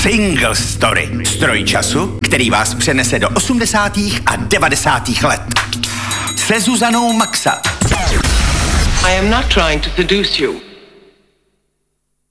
Single Story. Stroj času, který vás přenese do 80. a 90. let. Se Zuzanou Maxa. I am not trying to seduce you.